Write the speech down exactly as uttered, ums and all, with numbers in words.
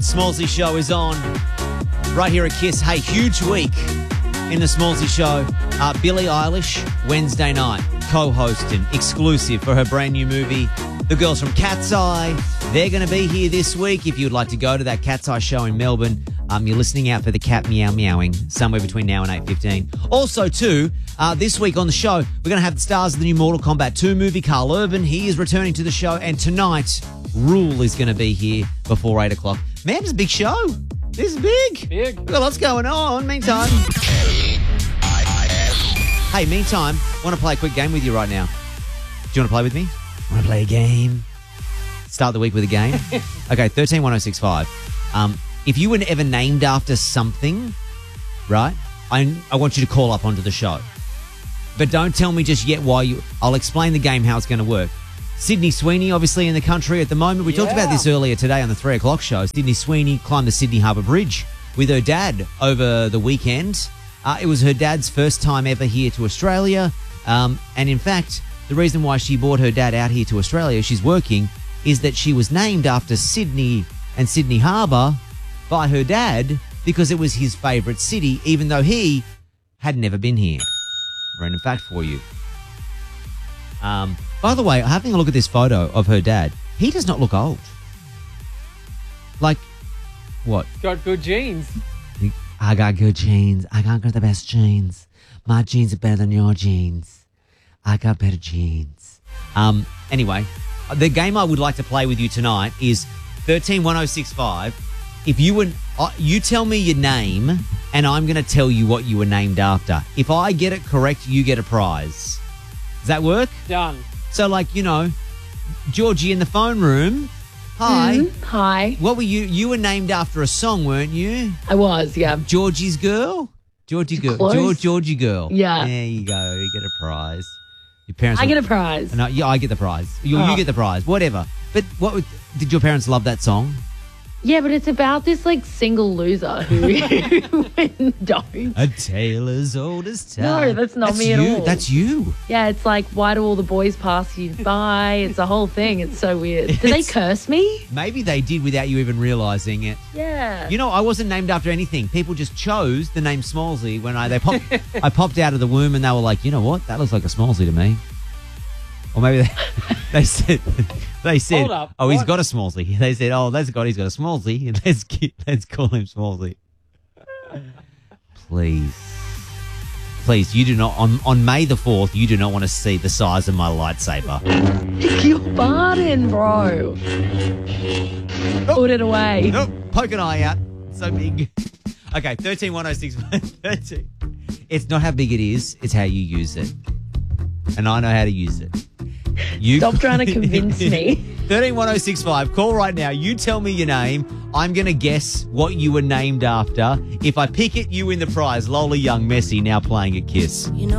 Smallsy Show is on right here at Kiss. Hey, huge week in the Smallsy Show. Uh, Billie Eilish, Wednesday night, co-hosting, exclusive for her brand new movie, The Girls from Cat's Eye. They're going to be here this week. If you'd like to go to that Cat's Eye show in Melbourne, um, you're listening out for the cat meow meowing somewhere between now and eight fifteen. Also, too, uh, this week on the show, we're going to have the stars of the new Mortal Kombat two movie, Carl Urban. He is returning to the show. And tonight, Rule is going to be here before eight o'clock. Man, it's a big show. This is big. Big. We've got lots going on. Meantime. Hey, meantime, I want to play a quick game with you right now. Do you want to play with me? Want to play a game? Start the week with a game? Okay, thirteen one oh six five. Um, if you were ever named after something, right, I, I want you to call up onto the show. But don't tell me just yet why you... I'll explain the game, how it's going to work. Sydney Sweeney, obviously, in the country at the moment. We yeah. talked about this earlier today on the three o'clock show. Sydney Sweeney climbed the Sydney Harbour Bridge with her dad over the weekend. Uh, it was her dad's first time ever here to Australia. Um, and in fact, the reason why she brought her dad out here to Australia, she's working, is that she was named after Sydney and Sydney Harbour by her dad because it was his favourite city, even though he had never been here. Random fact for you. Um, by the way, having a look at this photo of her dad, he does not look old. Like, what? Got good genes. I got good genes. I got the best genes. My genes are better than your genes. I got better genes. Um. Anyway, the game I would like to play with you tonight is thirteen one oh six five. If you were, uh, you tell me your name, and I'm going to tell you what you were named after. If I get it correct, you get a prize. Does that work? Done. So, like, you know, Georgie in the phone room. Hi. Mm, hi. What were you? You were named after a song, weren't you? I was, yeah. Georgie's Girl? Georgie Girl. Close. George, Georgie Girl. Yeah. There you go. You get a prize. Your parents. I will, get a prize. No, yeah, I get the prize. You, Oh. you get the prize. Whatever. But what would- did your parents love that song? Yeah, but it's about this, like, single loser who don't. A tale as old as time. No, that's not me at you. all. That's you. Yeah, it's like, why do all the boys pass you by? It's a whole thing. It's so weird. Did they It's- curse me? Maybe they did without you even realising it. Yeah. You know, I wasn't named after anything. People just chose the name Smallsy when I they popped. I popped out of the womb and they were like, you know what? That looks like a Smallsy to me. Or maybe they, they said, they said, Hold up, oh, he's what? got a Smallsy. They said, oh, that's God, he's got a Smallsy. Let's keep, let's call him Smallsy. Please, please, you do not on on May the fourth. You do not want to see the size of my lightsaber. You're farting, bro. Put it away. Nope, poke an eye out. So big. Okay, thirteen one oh six. thirteen. It's not how big it is, it's how you use it. And I know how to use it. You Stop trying to convince me. thirteen one oh six five. Call right now. You tell me your name. I'm going to guess what you were named after. If I pick it, you win the prize. Lola Young, Messi, now playing at Kiss. You know